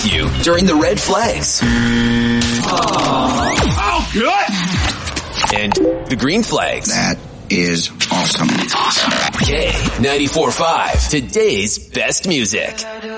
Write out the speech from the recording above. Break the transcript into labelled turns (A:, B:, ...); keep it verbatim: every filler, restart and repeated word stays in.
A: with you during the red flags.
B: Oh, good.
A: And the green flags.
C: That is awesome. It's awesome.
A: K ninety-four point five, today's best music.